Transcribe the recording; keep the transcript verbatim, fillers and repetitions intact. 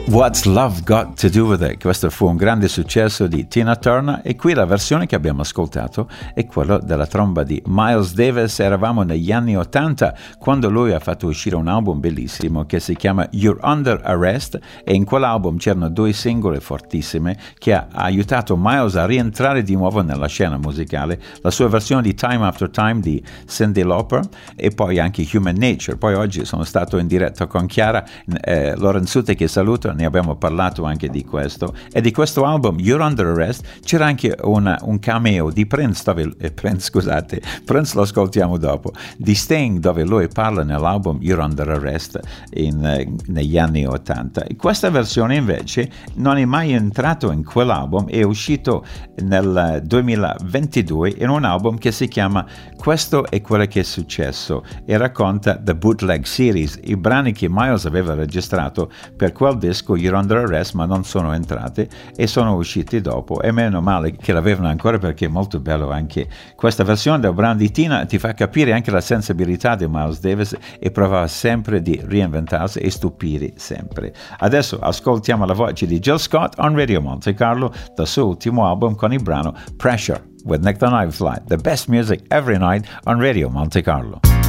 What's Love Got to Do With It? Questo fu un grande successo di Tina Turner e qui la versione che abbiamo ascoltato è quella della tromba di Miles Davis. Eravamo negli anni ottanta quando lui ha fatto uscire un album bellissimo che si chiama You're Under Arrest e in quell'album c'erano due singole fortissime che ha aiutato Miles a rientrare di nuovo nella scena musicale, la sua versione di Time After Time di Cyndi Lauper e poi anche Human Nature. Poi oggi sono stato in diretta con Chiara eh, Lorenzuti, che saluto, ne abbiamo parlato anche di questo, e di questo album You're Under Arrest c'era anche una, un cameo di Prince, dove, eh, Prince, scusate, Prince lo ascoltiamo dopo, di Sting, dove lui parla nell'album You're Under Arrest in, eh, negli anni ottanta. E questa versione invece non è mai entrato in quell'album, è uscito nel duemilaventidue in un album che si chiama Questo è quello che è successo e racconta The Bootleg Series, i brani che Miles aveva registrato per quel disco You're Under Arrest, ma non sono entrate e sono usciti dopo, e meno male che l'avevano ancora, perché è molto bello anche questa versione del brano di Tina. Ti fa capire anche la sensibilità di Miles Davis e provava sempre di reinventarsi e stupire sempre. Adesso ascoltiamo la voce di Jill Scott on Radio Monte Carlo dal suo ultimo album con il brano Pressure with Nick the Knife Flight, the best music every night on Radio Monte Carlo.